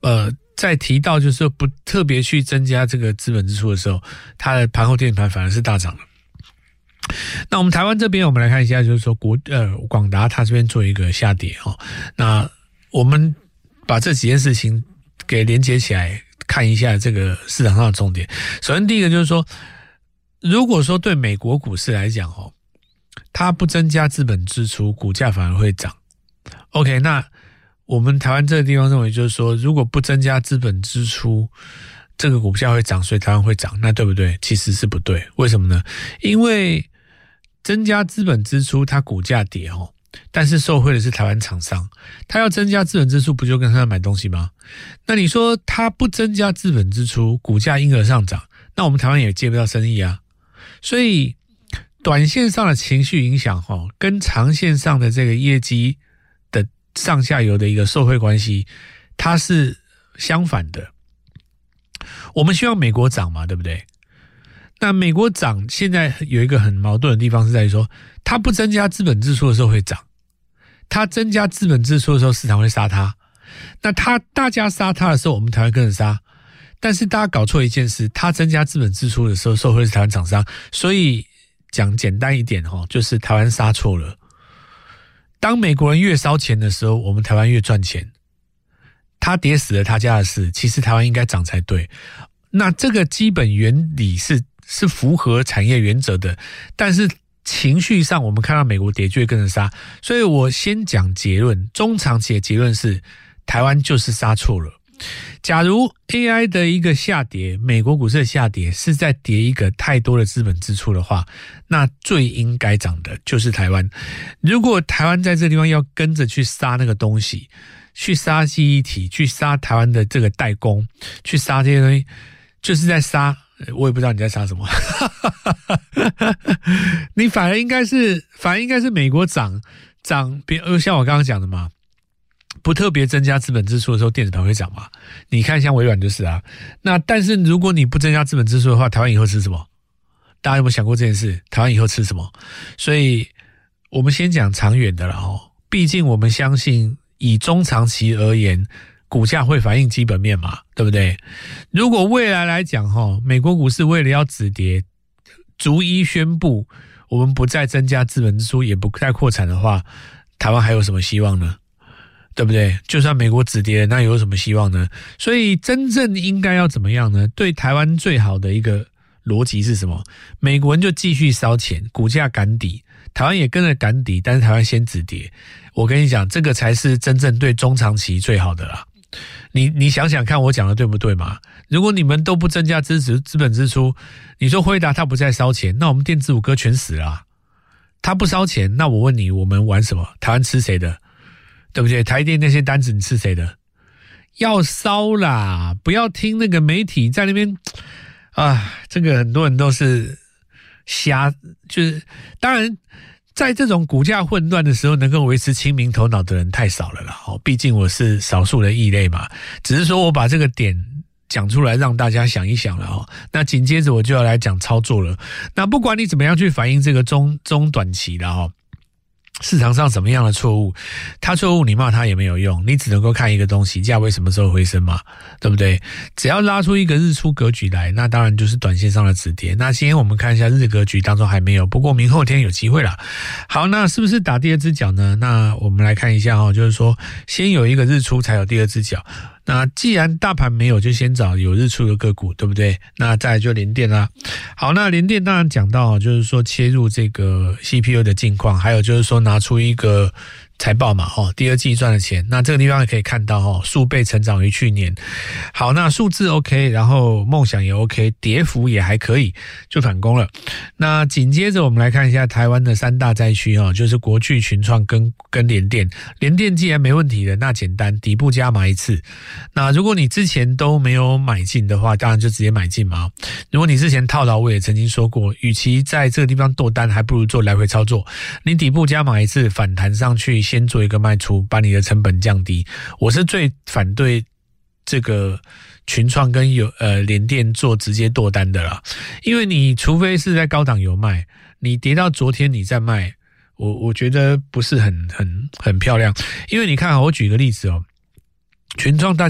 在提到就是说不特别去增加这个资本支出的时候，它的盘后电子盘反而是大涨的。那我们台湾这边，我们来看一下，就是说广达它这边做一个下跌哦。那我们把这几件事情给连接起来，看一下这个市场上的重点。首先第一个就是说，如果说对美国股市来讲哦，它不增加资本支出，股价反而会涨。OK， 那我们台湾这个地方认为就是说，如果不增加资本支出，这个股价会涨，所以台湾会涨，那对不对？其实是不对。为什么呢？因为增加资本支出，它股价跌哦，但是受惠的是台湾厂商，他要增加资本支出，不就跟他买东西吗？那你说他不增加资本支出，股价因而上涨，那我们台湾也接不到生意啊。所以短线上的情绪影响跟长线上的这个业绩的上下游的一个受惠关系，它是相反的。我们希望美国涨嘛，对不对？那美国涨现在有一个很矛盾的地方是在于说，它不增加资本支出的时候会涨，它增加资本支出的时候市场会杀它。那大家杀它的时候，我们台湾跟着杀。但是大家搞错一件事，它增加资本支出的时候受惠是台湾厂商，所以讲简单一点就是台湾杀错了。当美国人越烧钱的时候，我们台湾越赚钱。他跌死了他家的事，其实台湾应该涨才对。那这个基本原理是符合产业原则的，但是情绪上我们看到美国跌就会跟着杀。所以我先讲结论，中长期的结论是台湾就是杀错了。假如 AI 的一个下跌，美国股市的下跌是在跌一个太多的资本支出的话，那最应该涨的就是台湾。如果台湾在这个地方要跟着去杀那个东西，去杀记忆体，去杀台湾的这个代工，去杀这些东西，就是在杀，我也不知道你在杀什么。你反而应该是美国涨，像我刚刚讲的嘛，不特别增加资本支出的时候，电子盘会涨嘛？你看像微软就是啊。那但是如果你不增加资本支出的话，台湾以后吃什么？大家有没有想过这件事？台湾以后吃什么？所以我们先讲长远的啦毕竟我们相信以中长期而言，股价会反映基本面嘛，对不对？如果未来来讲美国股市为了要止跌，逐一宣布我们不再增加资本支出，也不再扩产的话，台湾还有什么希望呢？对不对？就算美国止跌，那有什么希望呢？所以真正应该要怎么样呢？对台湾最好的一个逻辑是什么？美国人就继续烧钱，股价赶底，台湾也跟着赶底，但是台湾先止跌。我跟你讲，这个才是真正对中长期最好的啦。你想想看，我讲的对不对嘛？如果你们都不增加资本支出，你说辉达他不再烧钱，那我们电子五哥全死了啊。他不烧钱，那我问你，我们玩什么？台湾吃谁的？对不对？台电那些单子你吃谁的？要烧啦！不要听那个媒体在那边啊，这个很多人都是瞎，就是当然在这种股价混乱的时候，能够维持清明头脑的人太少了啦。毕竟我是少数的异类嘛，只是说我把这个点讲出来让大家想一想了那紧接着我就要来讲操作了。那不管你怎么样去反映这个中短期的市场上怎么样的错误，他错误你骂他也没有用，你只能够看一个东西，价位什么时候回升嘛，对不对？只要拉出一个日出格局来，那当然就是短线上的止跌。那今天我们看一下日格局当中还没有，不过明后天有机会啦。好，那是不是打第二只脚呢？那我们来看一下就是说先有一个日出才有第二只脚。那既然大盘没有，就先找有日出的个股，对不对？那再来就联电啦。好，那联电当然讲到就是说切入这个 CPU 的近况，还有就是说拿出一个财报嘛第二季赚的钱，那这个地方也可以看到数倍成长于去年。好，那数字 OK， 然后梦想也 OK， 跌幅也还可以，就反攻了。那紧接着我们来看一下台湾的三大灾区就是国巨、群创跟联电。联电既然没问题了，那简单底部加码一次。那如果你之前都没有买进的话，当然就直接买进嘛。如果你之前套牢，我也曾经说过，与其在这个地方剁单，还不如做来回操作。你底部加码一次，反弹上去先做一个卖出，把你的成本降低。我是最反对这个群创跟联电做直接剁单的啦，因为你除非是在高档有卖，你跌到昨天你再卖，我觉得不是很漂亮。因为你看我举个例子群创大家